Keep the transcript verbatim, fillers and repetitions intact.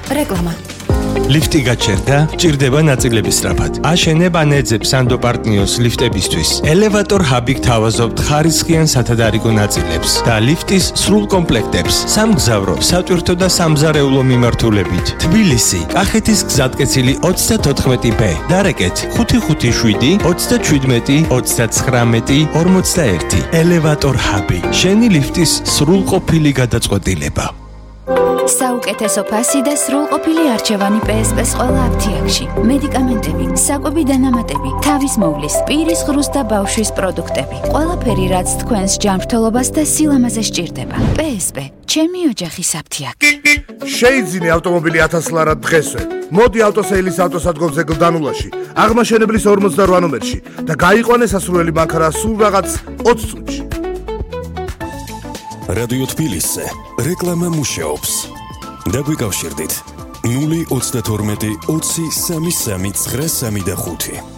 რეკლამა. ლიფტი გაჩერდა, ჭირდება ნაწილების სწრაფად. აშენებ ან ეძებ სანდო პარტნიოს ლიფტებისთვის. ელევატორ ჰაბი გთავაზობთ ხარისხიან სათადარიგო ნაწილებს და ლიფტის სრულ კომპლექტებს სამგზავრო, სატვირთო და სამზარეულო მიმართულებით. თბილისი, კახეთის გზატკეცილი ოცდათოთხმეტი ბ. დარეკეთ ხუთი ხუთი შვიდი ოცდაჩვიდმეტი ოცდაცხრამეტი ორმოცდაერთი. ელევატორ ჰაბი. შენი ლიფტის სრულყოფილი გადაწყვეტილება. საუკეთესო ფასი და სრულყოფილი არჩევანი პე ეს პე-ს ყველა აფთიაქში. მედიკამენტები, საკვები დანამატები, თავის მოვლის, პირის ღრუს და ბავშვის პროდუქტები. ყველაფერი, რაც თქვენს ჯანმრთელობას და სილამაზე სჭირდება. პე ეს პე, ჩემი ოჯახის აფთიაქი. შეიძინე ავტომობილი ათას ლარად დღესვე. მოდი ავტოსეილის ავტოსადგომზე გლდანულაში, აღმაშენებლის ორმოცდარვა ნომერში და გაიყვანე სასურველი მანქანა სულ რაღაც ოცი წუთში. რადიო თბილისზე რეკლამა მუშაობს. დაგვიკავშირდით ნული ოცდათორმეტი ოცი სამი სამი ცხრა სამი და ხუთი.